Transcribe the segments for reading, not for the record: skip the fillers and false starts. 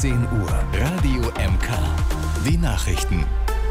16 Uhr. Radio MK. Die Nachrichten.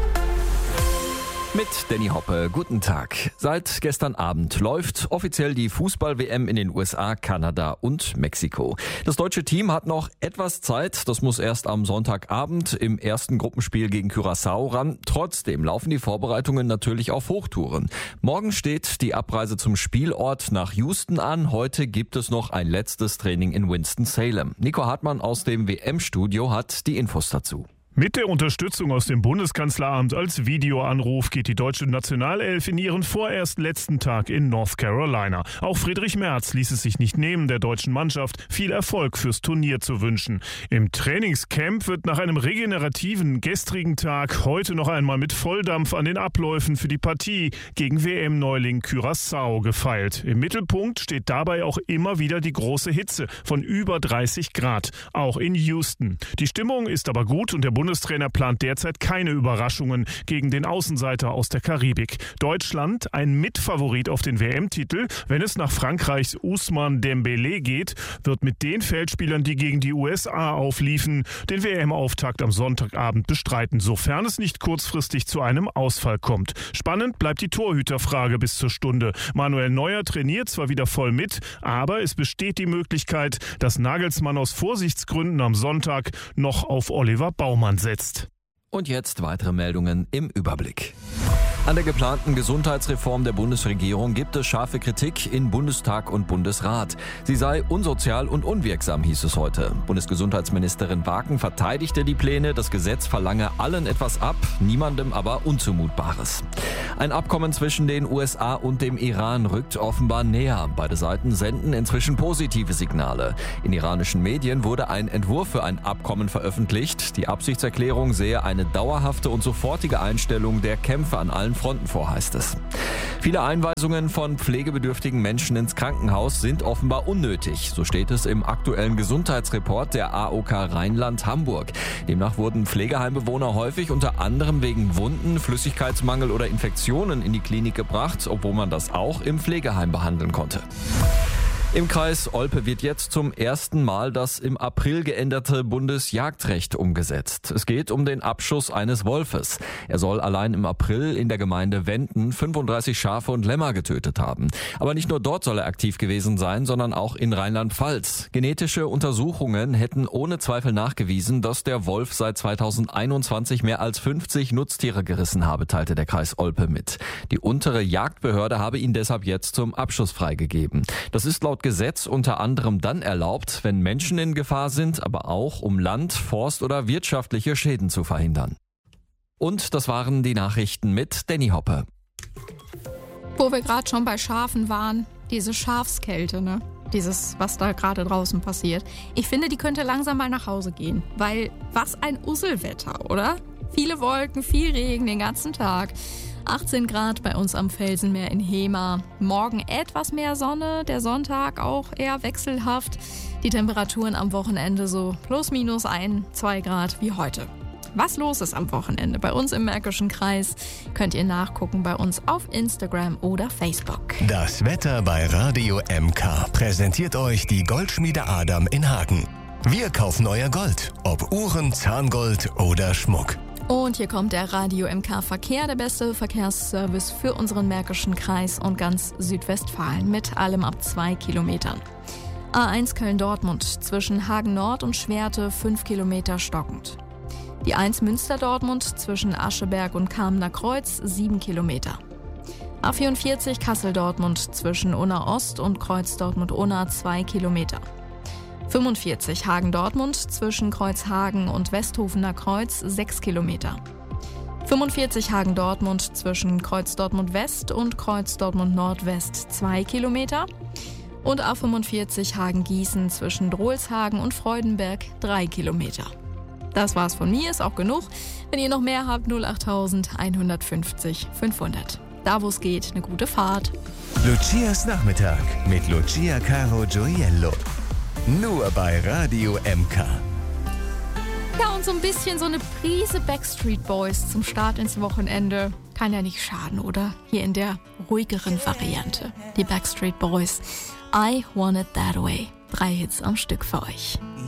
Mit Danny Hoppe, guten Tag. Seit gestern Abend läuft offiziell die Fußball-WM in den USA, Kanada und Mexiko. Das deutsche Team hat noch etwas Zeit. Das muss erst am Sonntagabend im ersten Gruppenspiel gegen Curaçao ran. Trotzdem laufen die Vorbereitungen natürlich auf Hochtouren. Morgen steht die Abreise zum Spielort nach Houston an. Heute gibt es noch ein letztes Training in Winston-Salem. Nico Hartmann aus dem WM-Studio hat die Infos dazu. Mit der Unterstützung aus dem Bundeskanzleramt als Videoanruf geht die deutsche Nationalelf in ihren vorerst letzten Tag in North Carolina. Auch Friedrich Merz ließ es sich nicht nehmen, der deutschen Mannschaft viel Erfolg fürs Turnier zu wünschen. Im Trainingscamp wird nach einem regenerativen gestrigen Tag heute noch einmal mit Volldampf an den Abläufen für die Partie gegen WM-Neuling Curaçao gefeilt. Im Mittelpunkt steht dabei auch immer wieder die große Hitze von über 30 Grad, auch in Houston. Die Stimmung ist aber gut und der Bundestrainer plant derzeit keine Überraschungen gegen den Außenseiter aus der Karibik. Deutschland ein Mitfavorit auf den WM-Titel. Wenn es nach Frankreichs Ousmane Dembélé geht, wird mit den Feldspielern, die gegen die USA aufliefen, den WM-Auftakt am Sonntagabend bestreiten, sofern es nicht kurzfristig zu einem Ausfall kommt. Spannend bleibt die Torhüterfrage bis zur Stunde. Manuel Neuer trainiert zwar wieder voll mit, aber es besteht die Möglichkeit, dass Nagelsmann aus Vorsichtsgründen am Sonntag noch auf Oliver Baumann setzt. Und jetzt weitere Meldungen im Überblick. An der geplanten Gesundheitsreform der Bundesregierung gibt es scharfe Kritik in Bundestag und Bundesrat. Sie sei unsozial und unwirksam, hieß es heute. Bundesgesundheitsministerin Waken verteidigte die Pläne, das Gesetz verlange allen etwas ab, niemandem aber Unzumutbares. Ein Abkommen zwischen den USA und dem Iran rückt offenbar näher. Beide Seiten senden inzwischen positive Signale. In iranischen Medien wurde ein Entwurf für ein Abkommen veröffentlicht. Die Absichtserklärung sehe eine dauerhafte und sofortige Einstellung der Kämpfe an allen Fronten vor, heißt es. Viele Einweisungen von pflegebedürftigen Menschen ins Krankenhaus sind offenbar unnötig. So steht es im aktuellen Gesundheitsreport der AOK Rheinland-Hamburg. Demnach wurden Pflegeheimbewohner häufig unter anderem wegen Wunden, Flüssigkeitsmangel oder Infektionen in die Klinik gebracht, obwohl man das auch im Pflegeheim behandeln konnte. Im Kreis Olpe wird jetzt zum ersten Mal das im April geänderte Bundesjagdrecht umgesetzt. Es geht um den Abschuss eines Wolfes. Er soll allein im April in der Gemeinde Wenden 35 Schafe und Lämmer getötet haben. Aber nicht nur dort soll er aktiv gewesen sein, sondern auch in Rheinland-Pfalz. Genetische Untersuchungen hätten ohne Zweifel nachgewiesen, dass der Wolf seit 2021 mehr als 50 Nutztiere gerissen habe, teilte der Kreis Olpe mit. Die untere Jagdbehörde habe ihn deshalb jetzt zum Abschuss freigegeben. Das ist laut Gesetz unter anderem dann erlaubt, wenn Menschen in Gefahr sind, aber auch um Land-, Forst- oder wirtschaftliche Schäden zu verhindern. Und das waren die Nachrichten mit Danny Hoppe. Wo wir gerade schon bei Schafen waren, diese Schafskälte, ne? Dieses, was da gerade draußen passiert. Ich finde, die könnte langsam mal nach Hause gehen, weil was ein Usselwetter, oder? Viele Wolken, viel Regen den ganzen Tag. 18 Grad bei uns am Felsenmeer in Hemer. Morgen etwas mehr Sonne, der Sonntag auch eher wechselhaft. Die Temperaturen am Wochenende so plus minus 1-2 Grad wie heute. Was los ist am Wochenende bei uns im Märkischen Kreis, könnt ihr nachgucken bei uns auf Instagram oder Facebook. Das Wetter bei Radio MK präsentiert euch die Goldschmiede Adam in Hagen. Wir kaufen euer Gold, ob Uhren, Zahngold oder Schmuck. Und hier kommt der Radio MK Verkehr, der beste Verkehrsservice für unseren Märkischen Kreis und ganz Südwestfalen mit allem ab 2 Kilometern. A1 Köln-Dortmund zwischen Hagen Nord und Schwerte 5 Kilometer stockend. Die 1 Münster-Dortmund zwischen Ascheberg und Kamener Kreuz 7 Kilometer. A44 Kassel-Dortmund zwischen Unna Ost und Kreuz Dortmund-Unna 2 Kilometer. 45 Hagen-Dortmund zwischen Kreuzhagen und Westhofener Kreuz 6 Kilometer. 45 Hagen-Dortmund zwischen Kreuz Dortmund-West und Kreuz Dortmund-Nordwest 2 Kilometer. Und A45 Hagen-Gießen zwischen Drolshagen und Freudenberg 3 Kilometer. Das war's von mir, ist auch genug. Wenn ihr noch mehr habt, 08000 150 500. Da wo es geht, eine gute Fahrt. Lucias Nachmittag mit Lucia Caro Gioiello. Nur bei Radio MK. Ja, und so ein bisschen so eine Prise Backstreet Boys zum Start ins Wochenende. Kann ja nicht schaden, oder? Hier in der ruhigeren Variante. Die Backstreet Boys. I Want It That Way. 3 Hits am Stück für euch.